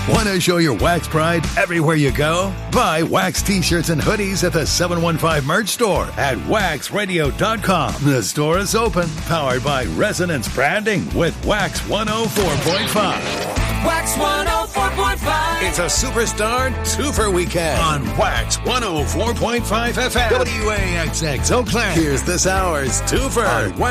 Want to show your Wax pride everywhere you go? Buy Wax t-shirts and hoodies at the 715 merch store at waxradio.com. The store is open, powered by Resonance Branding with Wax 104.5. Wax 104.5. It's a superstar super weekend on Wax 104.5 FM. WAXX Eau Claire. Here's this hour's twofer on